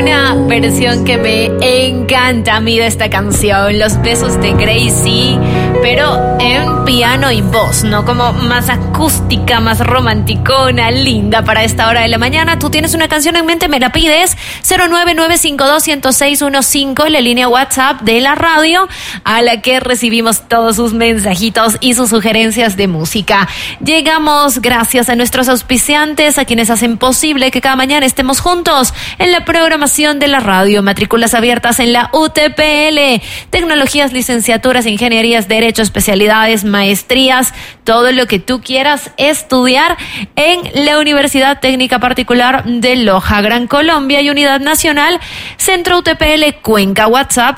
una versión que me encanta a mí de esta canción, Los besos de Gracie, pero en piano y voz, ¿no? Como más acústica, más romanticona, linda para esta hora de la mañana. Tú tienes una canción en mente, me la pides. 09952-10615, la línea WhatsApp de la radio, a la que recibimos todos sus mensajitos y sus sugerencias de música. Llegamos gracias a nuestros auspiciantes, a quienes hacen posible que cada mañana estemos juntos en la programación de la radio. Matrículas abiertas en la UTPL, tecnologías, licenciaturas, ingenierías, derecho, especialidades, maestrías, todo lo que tú quieras estudiar en la Universidad Técnica Particular de Loja, Gran Colombia y Unidad Nacional, Centro UTPL Cuenca. WhatsApp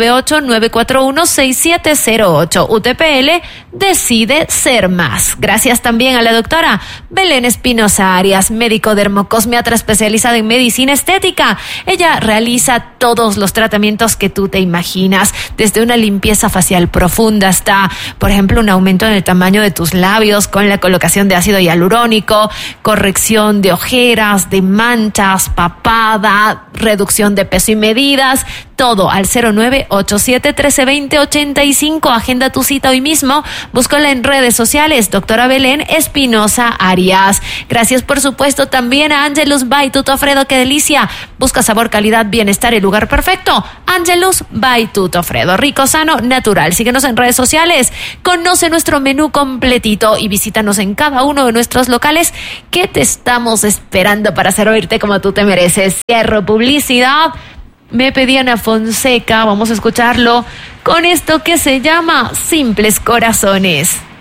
098-941-6708. UTPL decide ser más. Gracias también a la doctora Belén Espinosa Arias, médico dermocosmiatra especializada en medicina estética. Ella realiza todos los tratamientos que tú te imaginas, desde una limpieza facial profunda hasta, por ejemplo, un aumento en el tamaño de tus labios con la colocación de ácido hialurónico, corrección de ojeras, de manchas, papada, reducción de peso y medidas. Todo al 0987-1320-85. Agenda tu cita hoy mismo. Búscala en redes sociales, doctora Belén Espinosa Arias. Gracias, por supuesto, también a Angelus by Tutofredo. ¡Qué delicia! Busca sabor, calidad, bienestar, el lugar perfecto. Angelus by Tutofredo. Rico, sano, natural. Síguenos en redes sociales. Conoce nuestro menú completito y visítanos en cada uno de nuestros locales, que te estamos esperando para servirte como tú te mereces. Cierro publicidad. Me pedían a Fonseca, vamos a escucharlo con esto que se llama Simples Corazones.